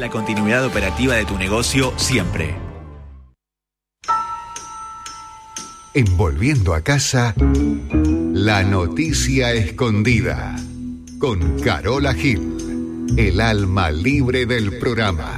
la continuidad operativa de tu negocio siempre. En Volviendo a Casa, la noticia escondida, con Carola Gil, el alma libre del programa.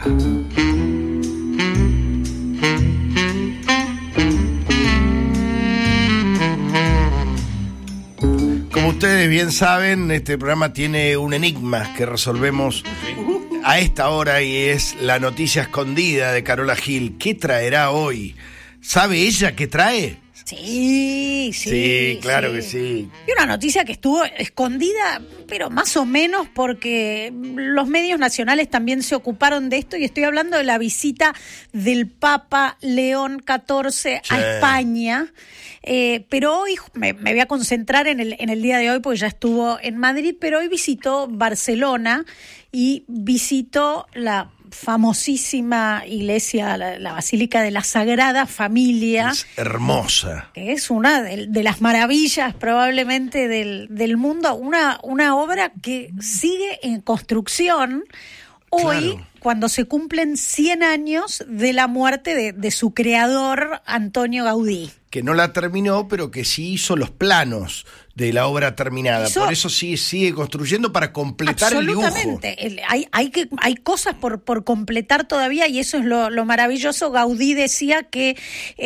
Como ustedes bien saben, este programa tiene un enigma que resolvemos a esta hora y es la noticia escondida de Carola Gil. ¿Qué traerá hoy? ¿Sabe ella qué trae? Sí, claro que sí. Y una noticia que estuvo escondida, pero más o menos porque los medios nacionales también se ocuparon de esto, y estoy hablando de la visita del Papa León XIV a España. Pero hoy me voy a concentrar en el día de hoy porque ya estuvo en Madrid, pero hoy visitó Barcelona y visitó la famosísima iglesia, la Basílica de la Sagrada Familia. Es hermosa. Que es una de las maravillas probablemente del mundo, una obra que sigue en construcción hoy, claro, cuando se cumplen 100 años de la muerte de su creador, Antonio Gaudí. Que no la terminó, pero que sí hizo los planos de la obra terminada. Por eso sí sigue construyendo para completar el dibujo. Absolutamente. Hay cosas por completar todavía, y eso es lo maravilloso. Gaudí decía que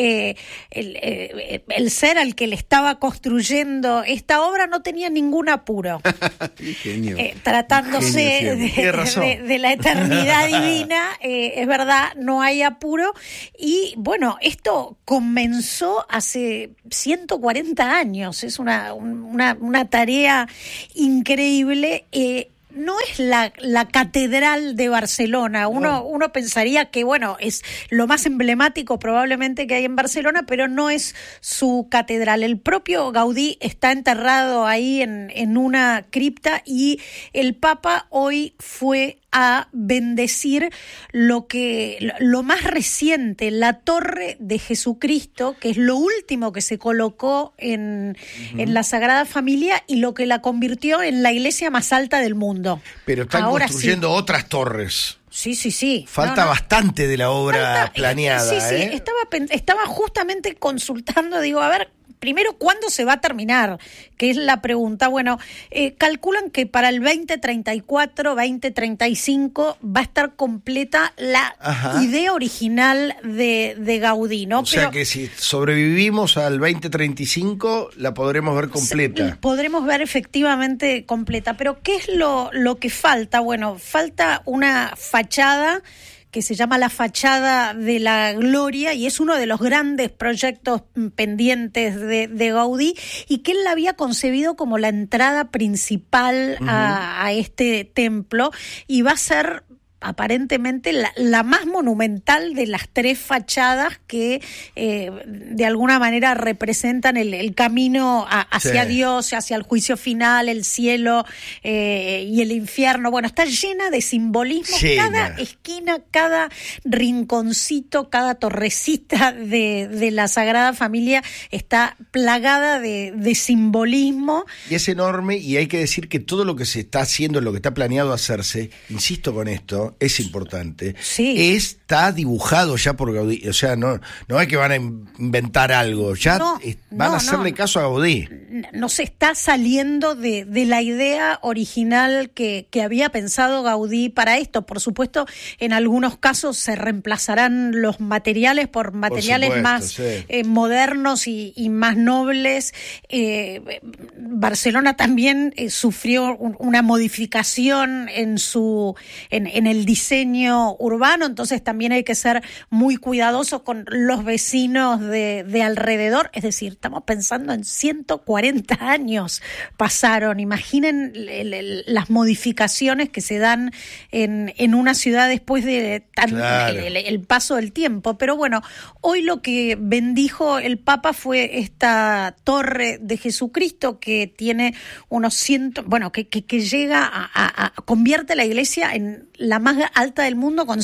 el ser al que le estaba construyendo esta obra no tenía ningún apuro. Genio. Tratándose de la eternidad divina, es verdad, no hay apuro. Y bueno, esto comenzó hace 140 años. Es una tarea increíble. No es la catedral de Barcelona. Uno pensaría que, bueno, es lo más emblemático probablemente que hay en Barcelona, pero no es su catedral. El propio Gaudí está enterrado ahí en una cripta, y el Papa hoy fue a bendecir lo más reciente, la Torre de Jesucristo, que es lo último que se colocó en la Sagrada Familia y lo que la convirtió en la iglesia más alta del mundo. Pero están construyendo otras torres. Sí. Falta bastante de la obra planeada. Sí. Estaba justamente consultando, digo, a ver, primero, ¿cuándo se va a terminar? Que es la pregunta. Bueno, calculan que para el 2034, 2035 va a estar completa la idea original de Gaudí, ¿no? O sea que si sobrevivimos al 2035, la podremos ver completa. Podremos ver efectivamente completa. Pero ¿qué es lo que falta? Bueno, falta una fachada que se llama la Fachada de la Gloria, y es uno de los grandes proyectos pendientes de Gaudí, y que él la había concebido como la entrada principal a este templo, y va a ser aparentemente la más monumental de las tres fachadas que de alguna manera representan el camino hacia Dios, hacia el juicio final, el cielo y el infierno. Bueno, está llena de simbolismo. Cada esquina, cada rinconcito, cada torrecita de la Sagrada Familia está plagada de simbolismo. Y es enorme, y hay que decir que todo lo que se está haciendo, lo que está planeado hacerse, insisto con esto, es importante, está dibujado ya por Gaudí. O sea, no es que van a inventar algo, ya van a hacerle caso a Gaudí. No se está saliendo de la idea original que había pensado Gaudí para esto. Por supuesto, en algunos casos se reemplazarán los materiales por materiales más modernos y más nobles. Barcelona también sufrió una modificación en el diseño urbano, entonces también hay que ser muy cuidadosos con los vecinos de alrededor. Es decir, estamos pensando en 140 años pasaron. Imaginen las modificaciones que se dan en una ciudad después de el paso del tiempo. Pero bueno, hoy lo que bendijo el Papa fue esta Torre de Jesucristo, que tiene unos que llega convierte la iglesia en la más más alta del mundo, con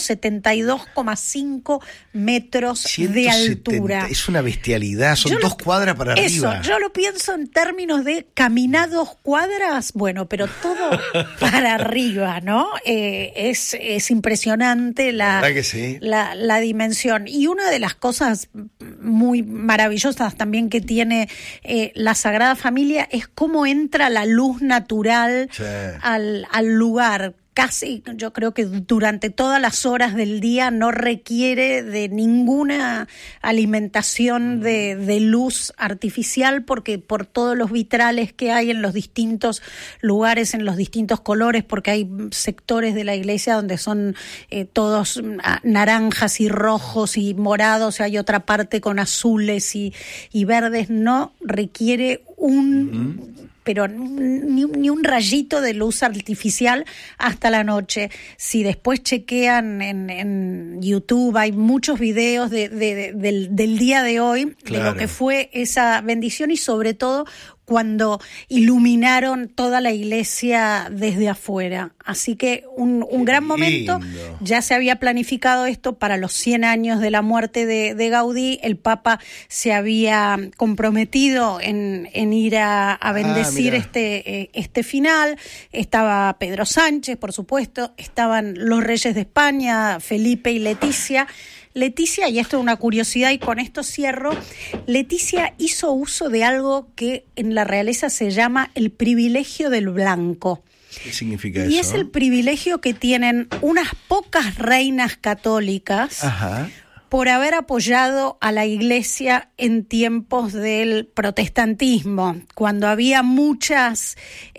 172,5 metros de altura. Es una bestialidad, son 2 cuadras para arriba. Yo lo pienso en términos de caminar 2 cuadras, bueno, pero todo para arriba, ¿no? Es impresionante la dimensión. Y una de las cosas muy maravillosas también que tiene la Sagrada Familia es cómo entra la luz natural al lugar. Casi, yo creo que durante todas las horas del día no requiere de ninguna alimentación de luz artificial, porque por todos los vitrales que hay en los distintos lugares, en los distintos colores, porque hay sectores de la iglesia donde son todos naranjas y rojos y morados, hay otra parte con azules y verdes, no requiere pero ni un rayito de luz artificial hasta la noche. Si después chequean en YouTube, hay muchos videos del día de hoy, de lo que fue esa bendición, y sobre todo cuando iluminaron toda la iglesia desde afuera. Así que un gran momento. Ya se había planificado esto para los 100 años de la muerte de Gaudí. El Papa se había comprometido en ir a bendecir este final. Estaba Pedro Sánchez, por supuesto, estaban los reyes de España, Felipe y Leticia, y esto es una curiosidad y con esto cierro, Leticia hizo uso de algo que en la realeza se llama el privilegio del blanco. ¿Qué significa eso? Y es el privilegio que tienen unas pocas reinas católicas por haber apoyado a la Iglesia en tiempos del protestantismo, cuando había muchas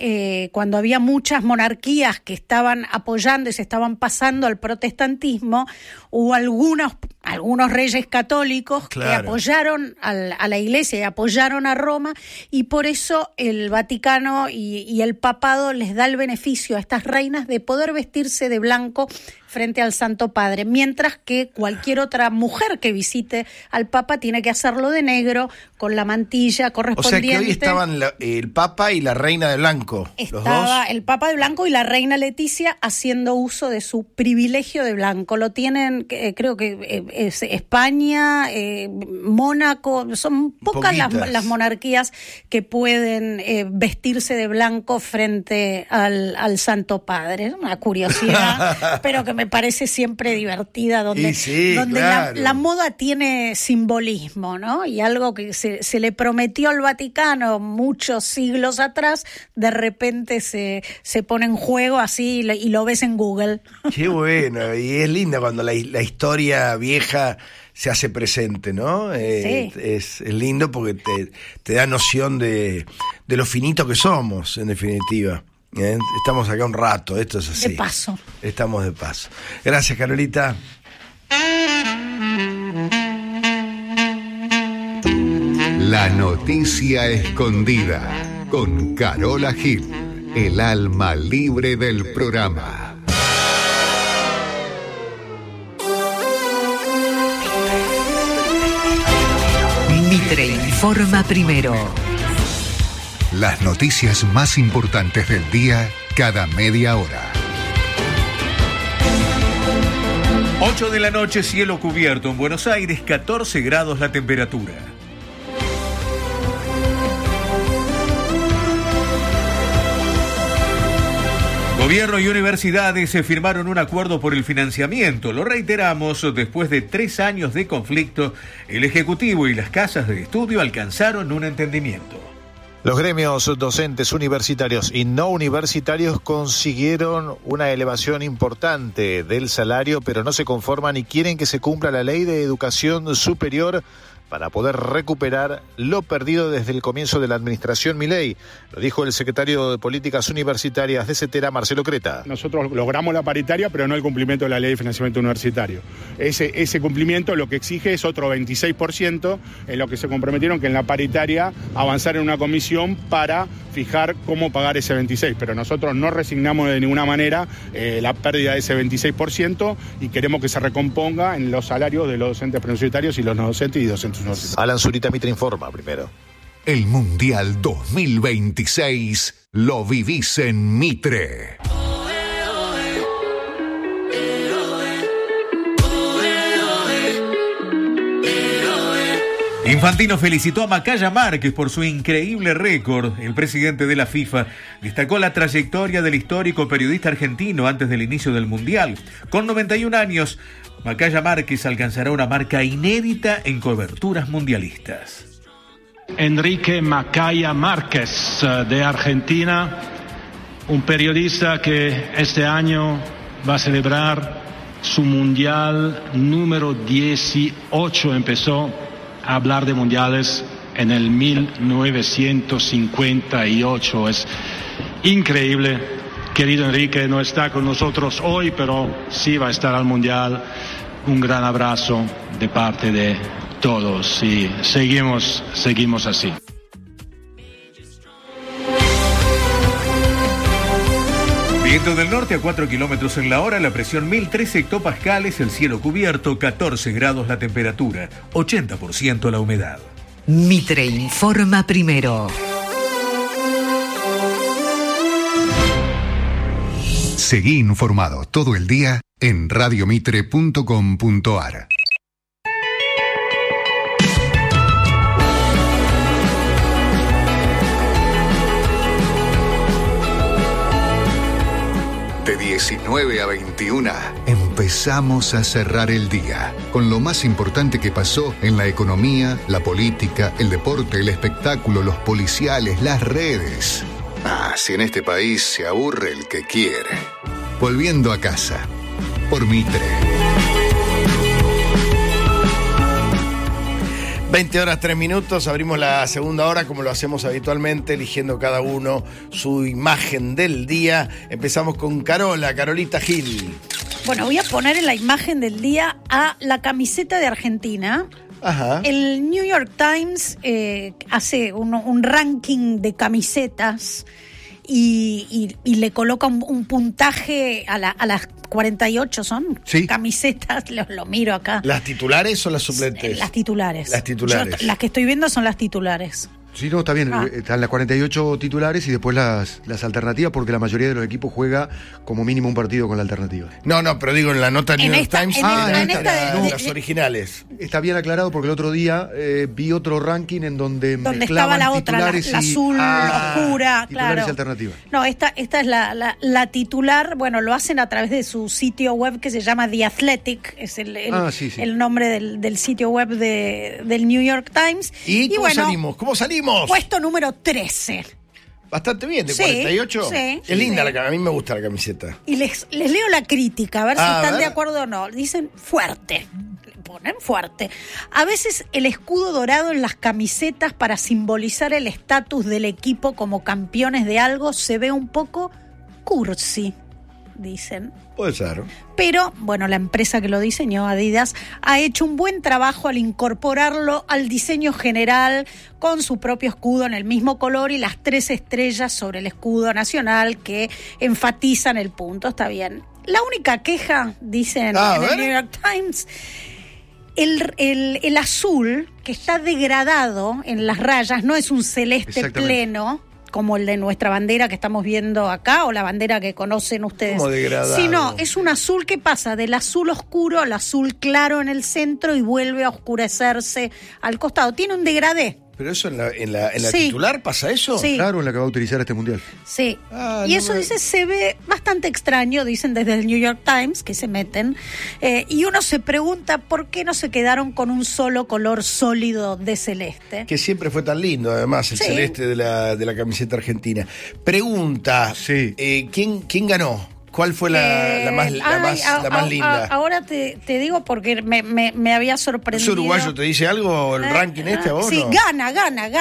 monarquías que estaban apoyando y se estaban pasando al protestantismo. Hubo algunos reyes católicos que apoyaron a la Iglesia y apoyaron a Roma, y por eso el Vaticano y el Papado les da el beneficio a estas reinas de poder vestirse de blanco frente al Santo Padre, mientras que cualquier otra mujer que visite al Papa tiene que hacerlo de negro, con la mantilla correspondiente. O sea que hoy estaban el Papa y la Reina de Blanco. Estaba el Papa de Blanco y la Reina Leticia haciendo uso de su privilegio de blanco. Lo tienen, creo que es España, Mónaco, son pocas las monarquías que pueden vestirse de blanco frente al Santo Padre. Es una curiosidad, pero que me parece siempre divertida, donde la moda tiene simbolismo, ¿no? Y algo que se le prometió al Vaticano muchos siglos atrás, de repente se pone en juego así y lo ves en Google. Qué bueno, y es linda cuando la historia vieja se hace presente, ¿no? Es lindo porque te da noción de lo finito que somos, en definitiva. Estamos acá un rato, esto es así. De paso. Estamos de paso. Gracias, Carolita. La noticia escondida, con Carola Gil, el alma libre del programa. Mitre informa primero. Las noticias más importantes del día, cada media hora. 8 de la noche, cielo cubierto en Buenos Aires, 14 grados la temperatura. Gobierno y universidades se firmaron un acuerdo por el financiamiento. Lo reiteramos, después de 3 años de conflicto, el Ejecutivo y las casas de estudio alcanzaron un entendimiento. Los gremios docentes universitarios y no universitarios consiguieron una elevación importante del salario, pero no se conforman y quieren que se cumpla la Ley de Educación Superior para poder recuperar lo perdido desde el comienzo de la administración Milei. Lo dijo el secretario de Políticas Universitarias de CETERA, Marcelo Creta. Nosotros logramos la paritaria, pero no el cumplimiento de la Ley de Financiamiento Universitario. Ese cumplimiento lo que exige es otro 26%, en lo que se comprometieron que en la paritaria avanzar en una comisión para fijar cómo pagar ese 26%. Pero nosotros no resignamos de ninguna manera la pérdida de ese 26% y queremos que se recomponga en los salarios de los docentes preuniversitarios y los no docentes y docentes. Alan Zurita, Mitre informa primero. El Mundial 2026 lo vivís en Mitre. Infantino felicitó a Macaya Márquez por su increíble récord. El presidente de la FIFA destacó la trayectoria del histórico periodista argentino antes del inicio del Mundial. Con 91 años, Macaya Márquez alcanzará una marca inédita en coberturas mundialistas. Enrique Macaya Márquez, de Argentina, un periodista que este año va a celebrar su Mundial número 18. Empezó a hablar de mundiales en el 1958. Es increíble. Querido Enrique, no está con nosotros hoy, pero sí va a estar al Mundial. Un gran abrazo de parte de todos y seguimos así. Viento del norte a 4 kilómetros en la hora, la presión 1013 hectopascales, el cielo cubierto, 14 grados la temperatura, 80% la humedad. Mitre informa primero. Seguí informado todo el día en radiomitre.com.ar. De 19 a 21 empezamos a cerrar el día con lo más importante que pasó en la economía, la política, el deporte, el espectáculo, los policiales, las redes. Si en este país se aburre el que quiere. Volviendo a casa, por Mitre. 20:03, abrimos la segunda hora como lo hacemos habitualmente, eligiendo cada uno su imagen del día. Empezamos con Carolita Gil. Bueno, voy a poner en la imagen del día a la camiseta de Argentina. Ajá. El New York Times hace un ranking de camisetas y le coloca un puntaje a las 48 son camisetas, lo miro acá. ¿Las titulares o las suplentes? Las titulares. Las titulares. Las que estoy viendo son las titulares. Sí, no, está bien. Están las 48 titulares y después las alternativas, porque la mayoría de los equipos juega como mínimo un partido con la alternativa. No, pero digo en la nota New York Times. Las originales. Está bien aclarado porque el otro día vi otro ranking en donde estaba la otra, la azul oscura, titulares claro. Y alternativas. No, esta es la titular. Bueno, lo hacen a través de su sitio web que se llama The Athletic, es el nombre del sitio web del New York Times. ¿Y cómo salimos? Puesto número 13. Bastante bien, de 48. Sí, es linda a mí me gusta la camiseta. Y les leo la crítica, a ver si están de acuerdo o no. Dicen fuerte. Ponen fuerte. A veces el escudo dorado en las camisetas para simbolizar el estatus del equipo como campeones de algo se ve un poco cursi, dicen. Puede ser. Pero, bueno, la empresa que lo diseñó, Adidas, ha hecho un buen trabajo al incorporarlo al diseño general con su propio escudo en el mismo color y las 3 estrellas sobre el escudo nacional que enfatizan el punto. Está bien. La única queja, dicen en el New York Times, el azul que está degradado en las rayas no es un celeste pleno como el de nuestra bandera que estamos viendo acá, o la bandera que conocen ustedes. ¿Cómo degradado? Sino, es un azul que pasa del azul oscuro al azul claro en el centro y vuelve a oscurecerse al costado. Tiene un degradé. ¿Pero eso en la titular pasa eso? Sí. Claro, en la que va a utilizar este mundial. Sí. Y eso se ve bastante extraño, dicen desde el New York Times, que se meten. Y uno se pregunta por qué no se quedaron con un solo color sólido de celeste. Que siempre fue tan lindo, además, el celeste de la camiseta argentina. Pregunta, ¿quién ganó? ¿Cuál fue la más linda? Ahora te digo porque me había sorprendido. ¿Es uruguayo? ¿Te dice algo el ranking a vos? Sí, no? ganó.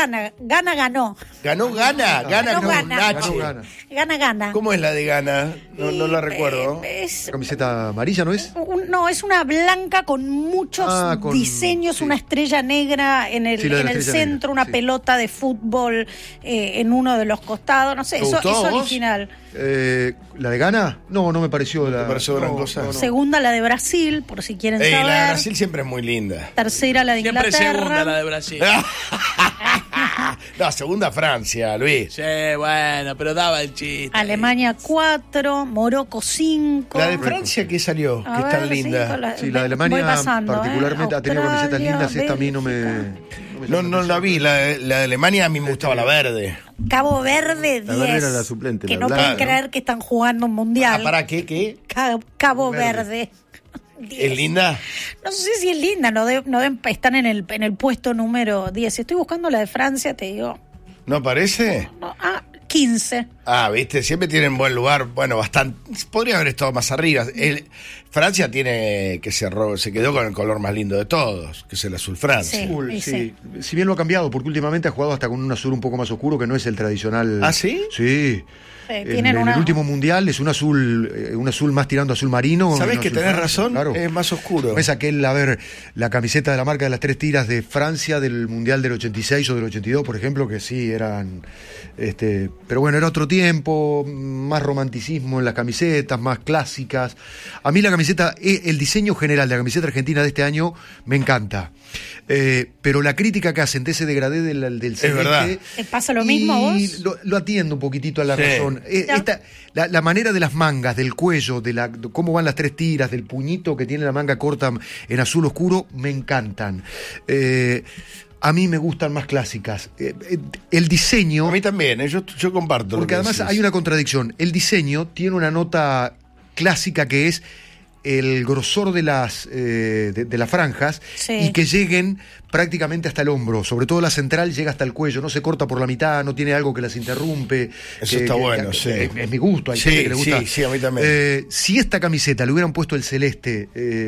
Gana. ¿Cómo es la de Gana? No la recuerdo. ¿La camiseta amarilla no es? No, es una blanca con muchos diseños, una estrella negra en el centro, una pelota de fútbol en uno de los costados, no sé, eso es original. ¿La de Ghana? No me pareció. ¿Te pareció gran cosa? No. Segunda, la de Brasil, por si quieren saber. La de Brasil siempre es muy linda. Tercera, la de Inglaterra. Siempre segunda la de Brasil. No, segunda Francia, Luis. Sí, bueno, pero daba el chiste. Alemania 4, Morocco 5. La de Francia, ¿qué salió? Que es tan linda. Sí, la de Alemania particularmente ha tenido camisetas lindas. Esta a mí no me No la vi, la de Alemania a mí me gustaba la verde. Cabo Verde 10. La verde era la suplente. Que no pueden creer que están jugando un mundial. ¿Para qué? Cabo Verde. ¿Es linda? No sé si es linda, están en el puesto número 10. Si estoy buscando la de Francia, te digo. ¿No aparece? No, 15. Viste, siempre tienen buen lugar. Bueno, bastante. Podría haber estado más arriba. Francia se quedó con el color más lindo de todos, que es el azul Francia. Sí. Si bien lo ha cambiado, porque últimamente ha jugado hasta con un azul un poco más oscuro, que no es el tradicional. ¿Ah, sí? Sí. En el último mundial es un azul más tirando azul marino. ¿Sabés que tenés razón? Claro. Es más oscuro. Es la camiseta de la marca de las 3 tiras de Francia del mundial del 86 o del 82, por ejemplo, que sí eran. Pero bueno, era otro tiempo, más romanticismo en las camisetas, más clásicas. A mí la camiseta, el diseño general de la camiseta argentina de este año me encanta. Pero la crítica que hacen de ese degradé del celeste. Es verdad. ¿Te pasa lo mismo a vos? Lo atiendo un poquitito a la razón. La manera de las mangas, del cuello, de cómo van las 3 tiras, del puñito que tiene la manga corta en azul oscuro, me encantan. A mí me gustan más clásicas. El diseño... A mí también, yo comparto. Porque además hay una contradicción. El diseño tiene una nota clásica que es el grosor de las franjas, sí, y que lleguen prácticamente hasta el hombro, sobre todo la central llega hasta el cuello, no se corta por la mitad, no tiene algo que las interrumpe. Eso está bueno, sí. Es mi gusto, hay gente que le gusta. Sí, a mí también. Si esta camiseta le hubieran puesto el celeste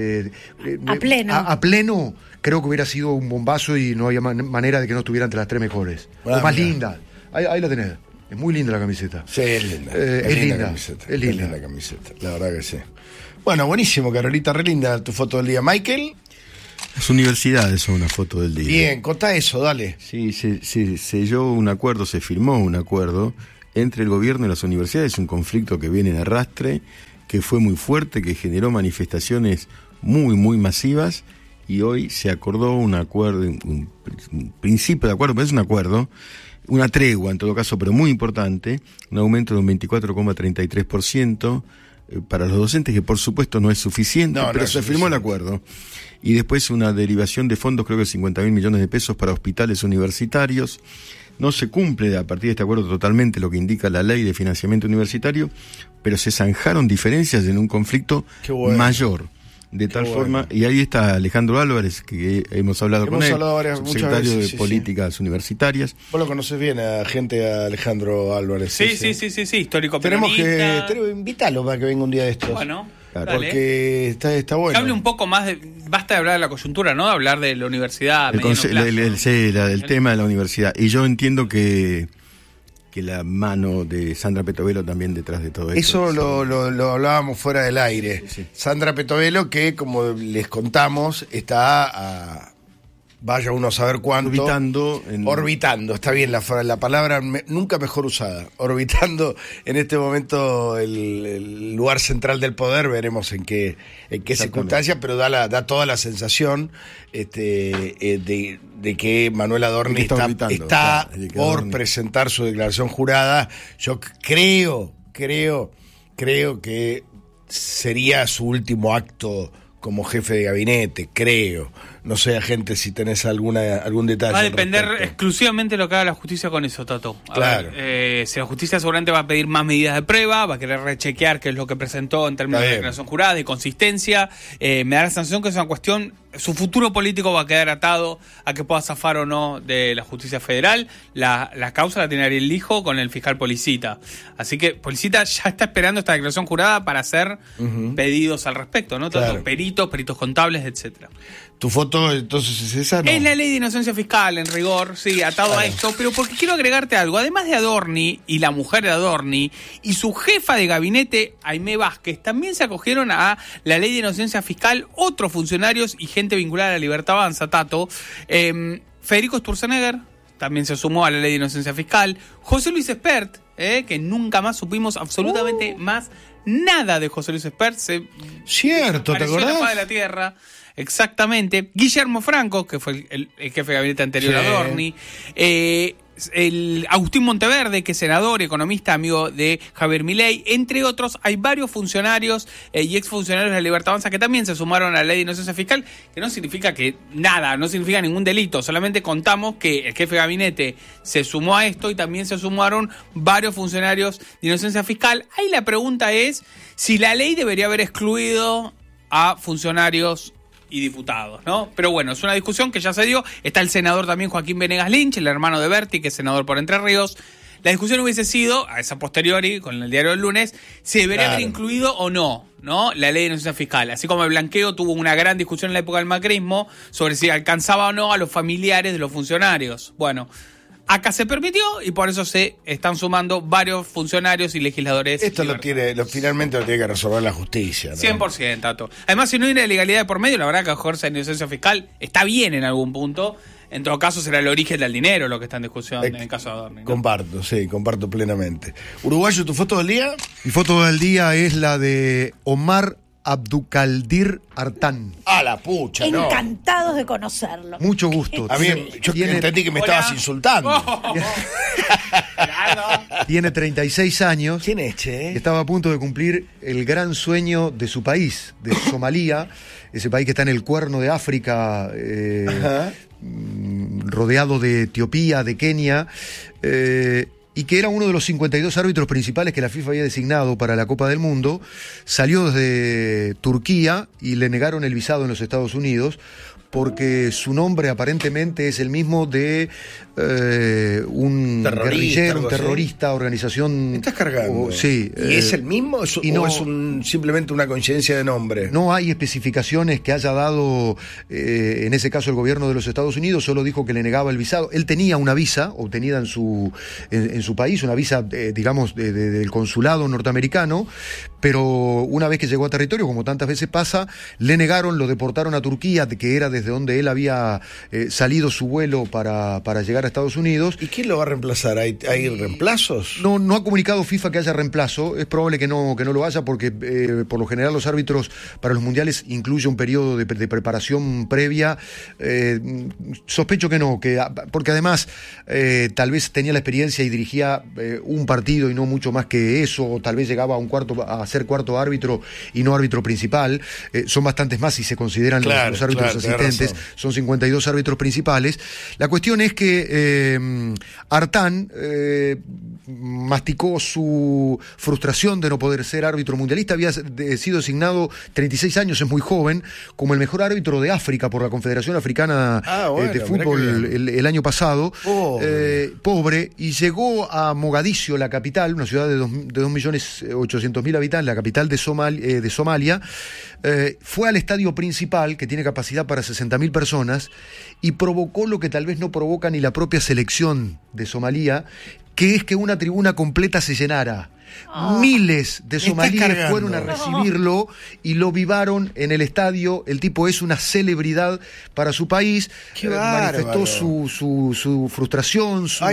a pleno, creo que hubiera sido un bombazo y no había manera de que no estuviera entre las 3 mejores. O más linda. Ahí la tenés. Es muy linda la camiseta. Sí, es linda. Es linda. Camiseta. Es linda la camiseta, la verdad que sí. Bueno, buenísimo, Carolita, re linda tu foto del día. Michael. Las universidades son una foto del día. Bien, contá eso, dale. Sí, se selló un acuerdo, se firmó un acuerdo entre el gobierno y las universidades, un conflicto que viene en arrastre, que fue muy fuerte, que generó manifestaciones muy, muy masivas, y hoy se acordó un acuerdo, un principio de acuerdo, pero es un acuerdo, una tregua en todo caso, pero muy importante, un aumento de un 24,33%, para los docentes, que por supuesto no es suficiente, pero se firmó el acuerdo. Y después una derivación de fondos, creo que 50.000 millones de pesos para hospitales universitarios. No se cumple a partir de este acuerdo totalmente lo que indica la ley de financiamiento universitario, pero se zanjaron diferencias en un conflicto mayor. De tal forma, y ahí está Alejandro Álvarez, que hemos hablado con él, secretario de Políticas Universitarias. Vos lo conoces bien a Alejandro Álvarez. Sí, histórico Tenemos peronista. que invitarlo para que venga un día de estos. Bueno, claro, porque está bueno. Que hable un poco más basta de hablar de la coyuntura, ¿no? Hablar de la universidad. El tema de la universidad. Y yo entiendo que la mano de Sandra Petovelo también detrás de todo esto. Eso lo hablábamos fuera del aire. Sí. Sandra Petovelo, que como les contamos, está vaya uno a saber cuánto. Orbitando, está bien la palabra nunca mejor usada. Orbitando en este momento el lugar central del poder, veremos en qué circunstancia, pero da toda la sensación de que Manuel Adorni está por presentar su declaración jurada. Yo creo que sería su último acto como jefe de gabinete, creo. No sé, agente, si tenés algún detalle. Va a depender exclusivamente de lo que haga la justicia con eso, Tato. Claro. Si la justicia seguramente va a pedir más medidas de prueba, va a querer rechequear qué es lo que presentó en términos de declaración jurada, de consistencia. Me da la sensación que es una cuestión, su futuro político va a quedar atado a que pueda zafar o no de la justicia federal. La causa la tiene Ariel Lijo con el fiscal Policita. Así que Policita ya está esperando esta declaración jurada para hacer pedidos al respecto, ¿no? Tanto peritos contables, etcétera. ¿Tu foto entonces es esa? No. Es la ley de inocencia fiscal, en rigor, sí, atado a esto, pero porque quiero agregarte algo. Además de Adorni y la mujer de Adorni y su jefa de gabinete, Aimé Vázquez, también se acogieron a la ley de inocencia fiscal otros funcionarios y gente vinculada a la Libertad Avanza, Tato. Federico Sturzenegger también se sumó a la ley de inocencia fiscal. José Luis Espert, que nunca más supimos absolutamente más nada de José Luis Espert. Cierto, ¿te acordás? La faz de la tierra. Exactamente. Guillermo Franco, que fue el jefe de gabinete anterior a Adorni. el Agustín Monteverde, que es senador, economista, amigo de Javier Milei, entre otros. Hay varios funcionarios y exfuncionarios de la Libertad Avanza que también se sumaron a la ley de inocencia fiscal, que no significa que nada, no significa ningún delito, solamente contamos que el jefe de gabinete se sumó a esto y también se sumaron varios funcionarios de inocencia fiscal. Ahí la pregunta es si la ley debería haber excluido a funcionarios y diputados, ¿no? Pero bueno, es una discusión que ya se dio. Está el senador también Joaquín Venegas Lynch, el hermano de Berti, que es senador por Entre Ríos. La discusión hubiese sido, a esa posteriori, con el diario del lunes, si debería haber incluido o no, la ley de inocencia fiscal. Así como el blanqueo tuvo una gran discusión en la época del macrismo sobre si alcanzaba o no a los familiares de los funcionarios. Bueno, acá se permitió y por eso se están sumando varios funcionarios y legisladores. Esto finalmente lo tiene que resolver la justicia, ¿no? 100%, Tato. Además, si no hay una ilegalidad de por medio, la verdad que ejercer inocencia fiscal está bien en algún punto. En todo caso, será el origen del dinero lo que está en discusión en el caso de Adorni, ¿no? Comparto plenamente. Uruguayo, ¿tu foto del día? Mi foto del día es la de Omar Abdulkadir Artán. ¡A la pucha! Encantados de conocerlo. Mucho gusto. A mí, yo entendí que me estabas insultando. Tiene 36 años. ¿Quién es, che? Estaba a punto de cumplir el gran sueño de su país, de Somalia, ese país que está en el cuerno de África, rodeado de Etiopía, de Kenia, y que era uno de los 52 árbitros principales que la FIFA había designado para la Copa del Mundo. Salió desde Turquía y le negaron el visado en los Estados Unidos porque su nombre aparentemente es el mismo de un guerrillero, un terrorista, organización... ¿Me estás cargando? Sí. ¿Y es el mismo o es simplemente una coincidencia de nombre? No hay especificaciones que haya dado, en ese caso, el gobierno de los Estados Unidos. Solo dijo que le negaba el visado. Él tenía una visa obtenida en su país, una visa, digamos, del consulado norteamericano, pero una vez que llegó a territorio, como tantas veces pasa, le negaron, lo deportaron a Turquía, que era desde donde él había salido su vuelo para llegar a Estados Unidos. ¿Y quién lo va a reemplazar? ¿Hay reemplazos? No ha comunicado FIFA que haya reemplazo. Es probable que no lo haya porque por lo general los árbitros para los mundiales incluye un periodo de preparación previa. Sospecho que no, porque además tal vez tenía la experiencia y dirigía un partido y no mucho más que eso, o tal vez llegaba a ser cuarto árbitro y no árbitro principal. Son bastantes más si se consideran los árbitros asistentes. Son 52 árbitros principales. La cuestión es que Artán masticó su frustración de no poder ser árbitro mundialista. Había sido designado 36 años, es muy joven, como el mejor árbitro de África por la Confederación Africana de Fútbol el año pasado. Pobre, y llegó a Mogadiscio, la capital, una ciudad de 2.800.000 habitantes, la capital de Somalia. Fue al estadio principal, que tiene capacidad para 60.000 personas, y provocó lo que tal vez no provoca ni la propia selección de Somalia, que es que una tribuna completa se llenara. Miles de somalíes fueron a recibirlo y lo vivaron en el estadio. El tipo es una celebridad para su país. Manifestó su frustración, su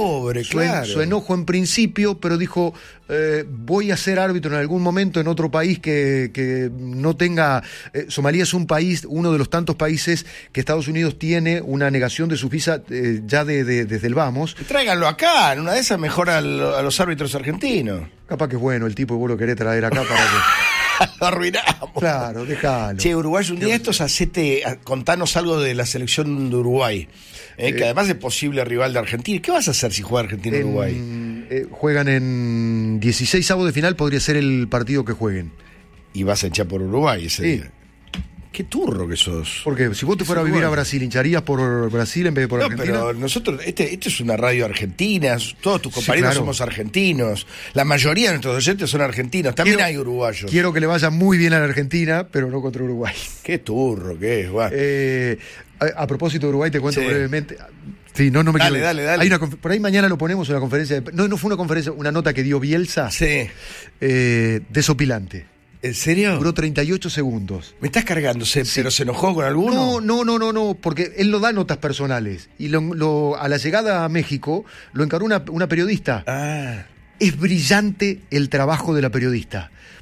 enojo en principio, pero dijo: voy a ser árbitro en algún momento en otro país que no tenga... Somalia es un país, uno de los tantos países que Estados Unidos tiene una negación de su visa ya desde el vamos. Tráiganlo acá, en una de esas mejora a los árbitros argentinos. Capaz que es bueno el tipo y vos lo querés traer acá para que... Lo arruinamos. Claro, déjalo. Che, Uruguay, un día estos contanos algo de la selección de Uruguay, que además es posible rival de Argentina. ¿Qué vas a hacer si juega Argentina-Uruguay? Juegan en 16avos de final, podría ser el partido que jueguen. Y vas a hinchar por Uruguay ese día. Qué turro que sos. Porque si vos te fueras a vivir a Brasil, ¿hincharías por Brasil en vez de por Argentina? Pero nosotros, este es una radio argentina, todos tus compañeros somos argentinos, la mayoría de nuestros oyentes son argentinos, también hay uruguayos. Quiero que le vaya muy bien a la Argentina, pero no contra Uruguay. Qué turro que es, guau. A propósito de Uruguay, te cuento brevemente. Sí, no me quiero. Dale. Por ahí mañana lo ponemos en la conferencia. No fue una conferencia, una nota que dio Bielsa. Sí. Desopilante. ¿En serio? Duró 38 segundos. ¿Me estás cargando? ¿Pero se enojó con alguno? No, porque él no da notas personales. Y a la llegada a México lo encaró una periodista. Es brillante el trabajo de la periodista.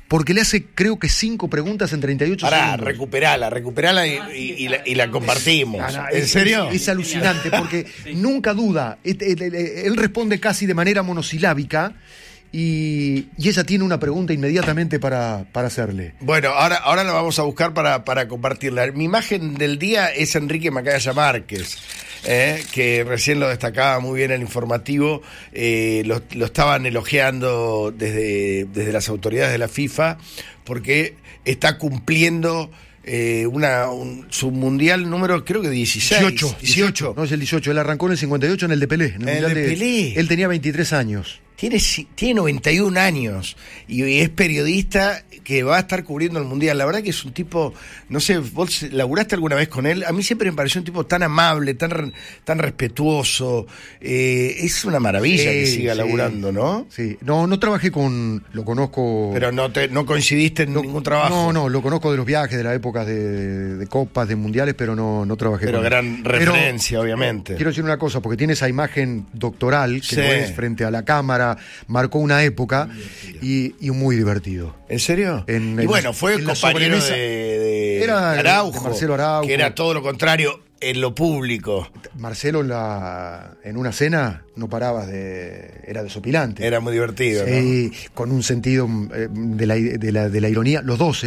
porque le hace creo que 5 preguntas en 38 segundos. Recuperala y la compartimos. ¿En serio? Es alucinante porque nunca duda. Él responde casi de manera monosilábica. Y ella tiene una pregunta inmediatamente para hacerle. Bueno, ahora la vamos a buscar para compartirla. Mi imagen del día es Enrique Macaya Márquez, que recién lo destacaba muy bien en el informativo. Lo estaban elogiando desde las autoridades de la FIFA porque está cumpliendo su mundial número, creo que 18. No, es el 18. Él arrancó en el 58 en el de Pelé. En el mundial de Pelé. Él tenía 23 años. Tiene 91 años y es periodista que va a estar cubriendo el Mundial. La verdad que es un tipo, no sé, ¿vos laburaste alguna vez con él? A mí siempre me pareció un tipo tan amable, tan respetuoso. Es una maravilla que siga laburando, ¿no? Sí, no trabajé lo conozco... Pero no coincidiste en ningún trabajo. No, lo conozco de los viajes, de la época de copas, de mundiales, pero no trabajé con él. Pero gran referencia, obviamente. Quiero decir una cosa, porque tiene esa imagen doctoral que no es frente a la cámara, marcó una época y muy divertido. ¿En serio? Bueno, fue compañero de Araujo, Marcelo Araujo, que era todo lo contrario en lo público. Marcelo en una cena no parabas era desopilante. Era muy divertido, sí, ¿no? Con un sentido de la ironía, los dos,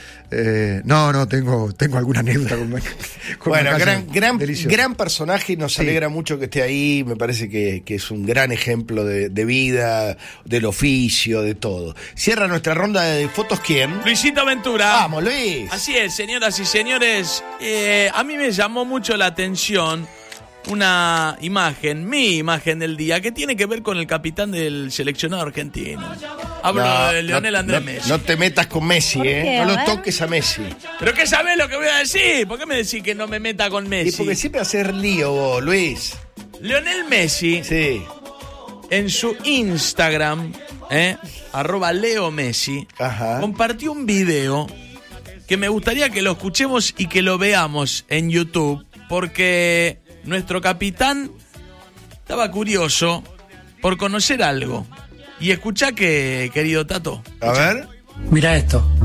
tengo alguna anécdota con bueno, gran personaje y nos alegra mucho que esté ahí. Me parece que es un gran ejemplo de vida, del oficio, de todo. Cierra nuestra ronda de fotos, ¿quién? Luisito Ventura. Vamos, Luis. Así es, señoras y señores. A mí me llamó mucho la atención una imagen, mi imagen del día, que tiene que ver con el capitán del seleccionado argentino. Hablo de Lionel Andrés Messi. No te metas con Messi, no lo toques a Messi. ¿Pero qué sabés lo que voy a decir? ¿Por qué me decís que no me meta con Messi? Y porque siempre hacer lío vos, Luis. Lionel Messi, sí, en su Instagram, @LeoMessi, compartió un video que me gustaría que lo escuchemos y que lo veamos en YouTube, porque nuestro capitán estaba curioso por conocer algo. Y escuchá que, querido Tato. A ver. Mira esto.